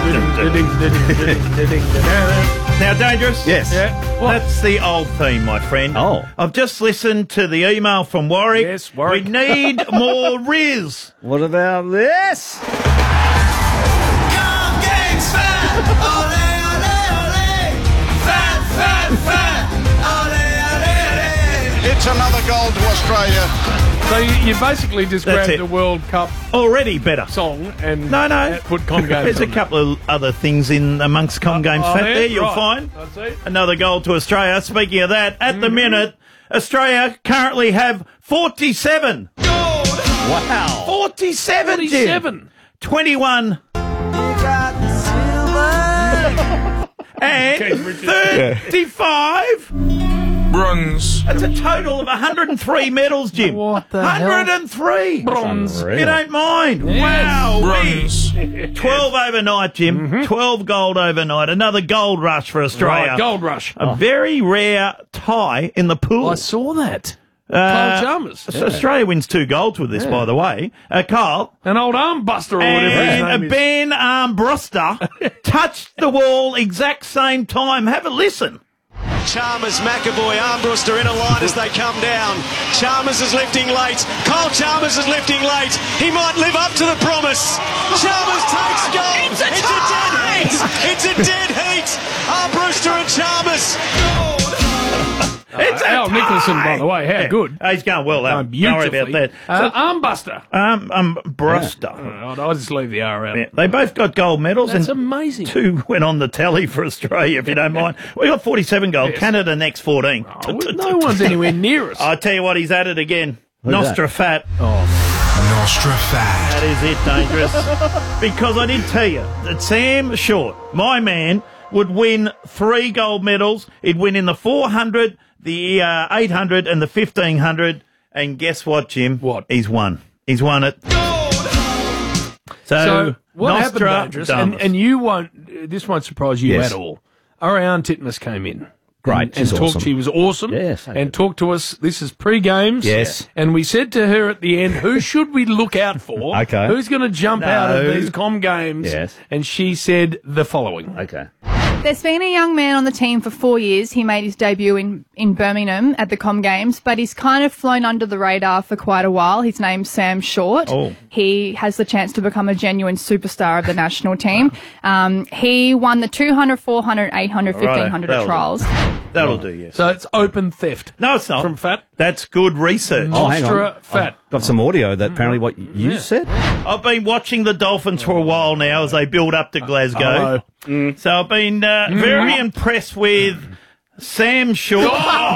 Now, Dangerous? Yes. Yeah. That's the old theme, my friend. Oh. I've just listened to the email from Warwick. Yes, Warwick. We need more Riz. What about this? It's another goal to Australia. So you basically just That's grabbed it. the World Cup Already better. song and No. put Com Games There's a on it. couple of other things in amongst Com Games fat there, you'll right. find. I see. Another goal to Australia. Speaking of that, at the minute, Australia currently have 47. Wow. 47, Jim. 47. 21 and Keith Richards. 35. Bronze. That's a total of 103 medals, Jim. What the hell? 103. Bronze. Unreal. You don't mind. Yes. Wow. Bronze. 12 overnight, Jim. 12 gold overnight. Another gold rush for Australia. Right, Gold Rush. A very rare tie in the pool. I saw that. Kyle Chalmers. So Australia wins 2 golds with this, by the way. Kyle. An old arm buster or whatever his name And is. Ben Armbruster touched the wall exact same time. Have a listen. Chalmers, McAvoy, Armbruster in a line as they come down. Chalmers is lifting late. Kyle Chalmers is lifting late. He might live up to the promise. Chalmers takes gold. It's a dead heat. It's a dead heat. Armbruster and Chalmers. It's a Al Nicholson, by the way, how good. He's going well, Al. Don't Beautifully. worry about that. Arm buster. Bruster. I'll just leave the R out. Yeah, they both got gold medals. That's and amazing. 2 went on the tally for Australia, if you don't mind. We got 47 gold. Yes. Canada next 14. No one's anywhere near us. I tell you what, he's at it again. Who's Nostra Fat. Nostra Fat. That is it, Dangerous. Because I did tell you that Sam Short, my man, would win 3 gold medals. He'd win in the 400, the 800 and the 1500. And guess what, Jim? What? He's won. He's won it. So what happened, Nostra Dangerous? Damus. And you won't. This won't surprise you Yes. at all. Ariane Titmus came in. Great. And She's talked. awesome. She was awesome. Yes, so and good. talked to us. This is pre-games. Yes. And we said to her at the end, who should we look out for? Okay. Who's going to jump out of No. these Com Games? Yes. And she said the following. Okay. There's been a young man on the team for 4 years. He made his debut in Birmingham at the Com Games, but he's kind of flown under the radar for quite a while. His name's Sam Short. Oh. He has the chance to become a genuine superstar of the national team. He won the 200, 400, 800, 1500 That'll at trials. That'll do, yes. So it's open theft. No, it's not. From Fat. That's good research. Oh, hang on. Nostra Fat. Got some audio that apparently what you said. I've been watching the Dolphins for a while now as they build up to Glasgow. So I've been very impressed with Sam Short.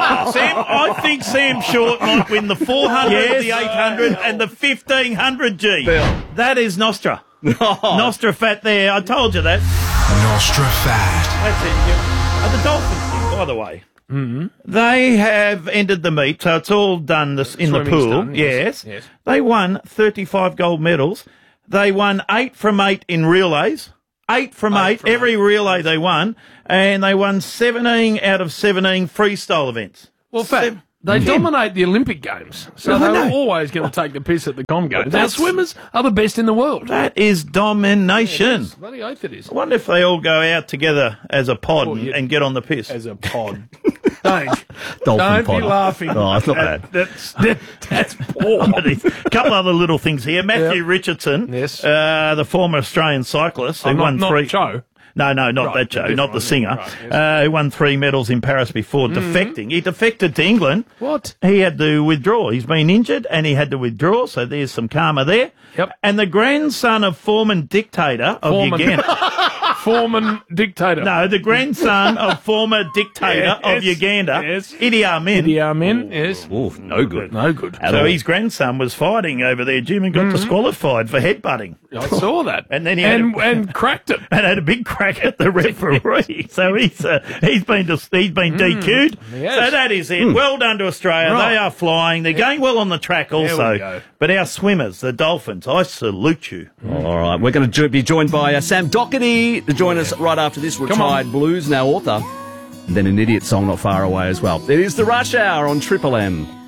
I think Sam Short might win the 400, the 800 and the 1500 G. That is Nostra. Nostra Fat there. I told you that. Nostra Fat. That's it. The Dolphins thing, by the way. They have ended the meet, so it's all done in the Swimming's pool. done, yes. yes. They won 35 gold medals. They won 8 from 8 in relays. 8 from 8, every relay they won. And they won 17 out of 17 freestyle events. Well, Fat, they dominate the Olympic Games, so I they're know. always going to take the piss at the Com Games. Our That's- swimmers are the best in the world. That is domination. Bloody oath it is. I wonder if they all go out together as a pod and get on the piss. As a pod. Don't Dolphin be pod. laughing. Oh, it's not bad. That's poor. A couple other little things here. Matthew Richardson, Yes. the former Australian cyclist, who won not 3. Joe. No, not Right, that Joe, the not the different singer, one, right, who won 3 medals in Paris before defecting. He defected to England. What? He had to withdraw. He's been injured and he had to withdraw, so there's some karma there. Yep. And the grandson of former dictator of Foreman. Uganda. Foreman dictator. No, the grandson of former dictator of Yes, Uganda, yes. Idi Amin. Idi Amin, yes. Oof, no good. No good. So his grandson was fighting over there, Jim, and got disqualified for headbutting. I saw that. And then he and cracked it. and had a big crack at the referee. So he's been DQ'd. Yes. So that is it. Well done to Australia. Right. They are flying. They're going well on the track also. we go. But our swimmers, the Dolphins, I salute you. All right, we're going to be joined by Sam Doherty to join us right after this. Retired Blues now author. And then an idiot song not far away as well. It is the Rush Hour on Triple M.